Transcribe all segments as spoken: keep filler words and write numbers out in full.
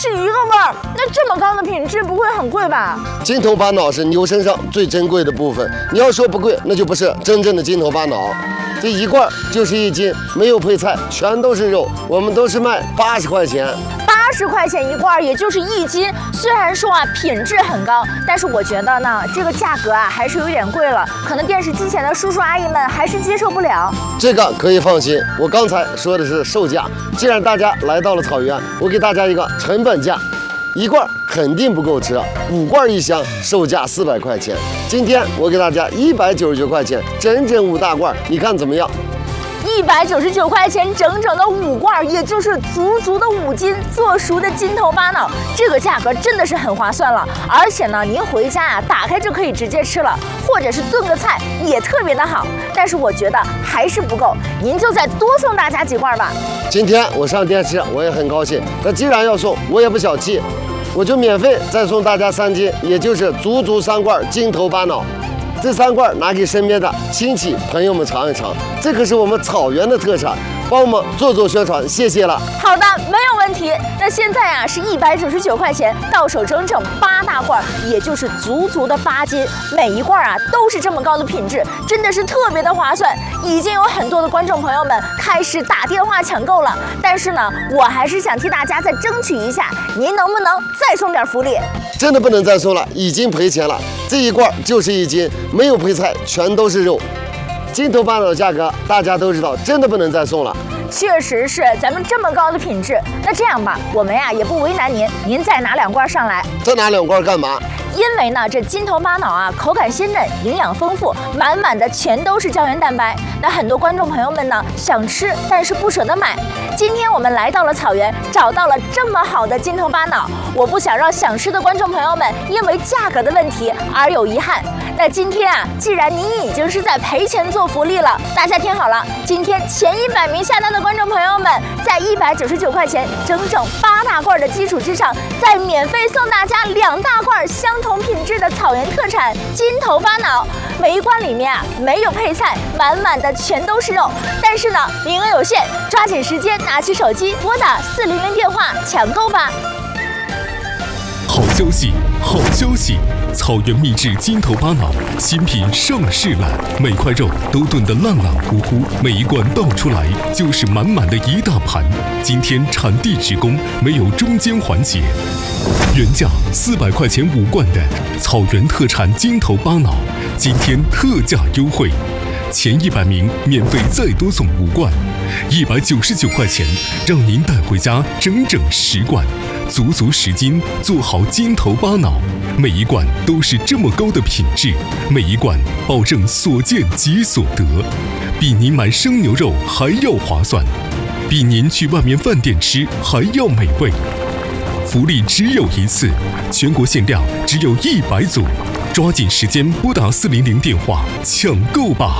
是一个味儿。那这么高的品质，不会很贵吧？ 筋头巴脑是牛身上最珍贵的部分，你要说不贵，那就不是真正的筋头巴脑。这一罐就是一斤，没有配菜，全都是肉，我们都是卖八十块钱。 八十块钱一罐，也就是一斤。虽然说啊品质很高，但是我觉得呢，这个价格啊还是有点贵了，可能电视机前的叔叔阿姨们还是接受不了。 这个可以放心，我刚才说的是售价。既然大家来到了草原，我给大家一个成本价，一罐肯定不够吃，五罐一箱，售价四百块钱。今天我给大家一百九十九块钱，整整五大罐，你看怎么样？ 一百九十九块钱，整整的五罐，也就是足足的五斤做熟的筋头巴脑，这个价格真的是很划算了。而且呢，您回家啊，打开就可以直接吃了，或者是炖个菜也特别的好。但是我觉得还是不够，您就再多送大家几罐吧。 今天我上电视，我也很高兴。那既然要送，我也不小气，我就免费再送大家三斤，也就是足足三罐筋头巴脑。这三罐拿给身边的亲戚朋友们尝一尝，这可是我们草原的特产，帮我们做做宣传，谢谢了。 好的，没有问题。那现在啊是一百九十九块钱，到手整整八大罐，也就是足足的八斤，每一罐啊都是这么高的品质，真的是特别的划算。已经有很多的观众朋友们开始打电话抢购了，但是呢，我还是想替大家再争取一下，您能不能再送点福利？ 真的不能再送了，已经赔钱了。这一罐就是一斤，没有配菜，全都是肉。筋头巴脑的价格大家都知道，真的不能再送了。 确实是，咱们这么高的品质，那这样吧，我们呀也不为难您，您再拿两罐上来。 再拿两罐干嘛？ 因为呢，这筋头巴脑啊，口感鲜嫩，营养丰富，满满的全都是胶原蛋白。那很多观众朋友们呢，想吃但是不舍得买。今天我们来到了草原，找到了这么好的筋头巴脑，我不想让想吃的观众朋友们因为价格的问题而有遗憾。那今天啊，既然您已经是在赔钱做福利了，大家听好了，今天前一百名下单的观众朋友们，在一百九十九块钱整整八大罐的基础之上，再免费送大家两大罐相同品质的草原特产筋头巴脑。每一罐里面啊没有配菜，满满的全都是肉。但是呢，名额有限，抓紧时间拿起手机拨打四零零电话抢购吧。 好消息，好消息！草原秘制筋头巴脑新品上市了，每块肉都炖得烂烂糊糊，每一罐倒出来就是满满的一大盘。今天产地直供，没有中间环节。原价四百块钱五罐的草原特产筋头巴脑，今天特价优惠，前一百名免费再多送五罐，一百九十九块钱，让您带回家整整十罐。足足十斤，做好筋头巴脑，每一罐都是这么高的品质，每一罐保证所见即所得，比您买生牛肉还要划算，比您去外面饭店吃还要美味。福利只有一次，全国限量只有一百组，抓紧时间拨打四零零电话抢购吧！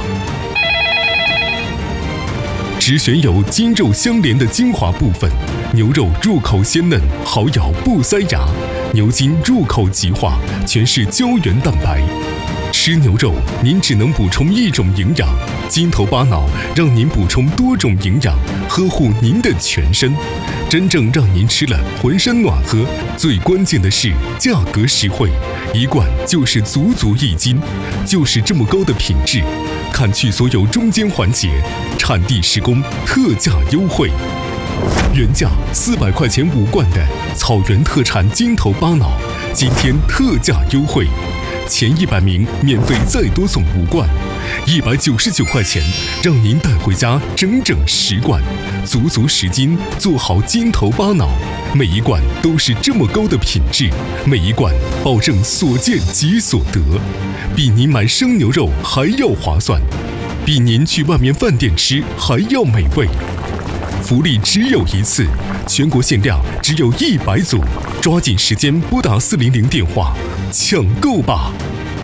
只选有筋肉相连的精华部分，牛肉入口鲜嫩，好咬不塞牙；牛筋入口即化，全是胶原蛋白。吃牛肉，您只能补充一种营养，筋头巴脑让您补充多种营养，呵护您的全身，真正让您吃了浑身暖和。最关键的是价格实惠，一罐就是足足一斤，就是这么高的品质。砍去所有中间环节，产地施工，特价优惠。原价四百块钱五罐的草原特产筋头巴脑，今天特价优惠，前一百名免费再多送五罐，一百九十九块钱，让您带回家整整十罐，足足十斤，做好筋头巴脑，每一罐都是这么高的品质，每一罐保证所见即所得，比您买生牛肉还要划算，比您去外面饭店吃还要美味。福利只有一次，全国限量只有一百组，抓紧时间拨打四零零电话抢购吧！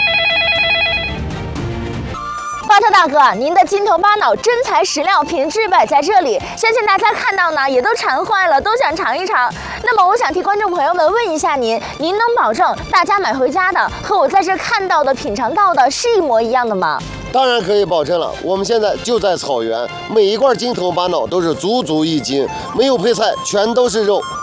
巴特大哥，您的筋头巴脑真材实料，品质摆在这里，相信大家看到呢也都馋坏了，都想尝一尝。那么我想替观众朋友们问一下您，您能保证大家买回家的和我在这看到的、品尝到的是一模一样的吗？ 当然可以保证了，我们现在就在草原，每一罐筋头巴脑都是足足一斤，没有配菜，全都是肉。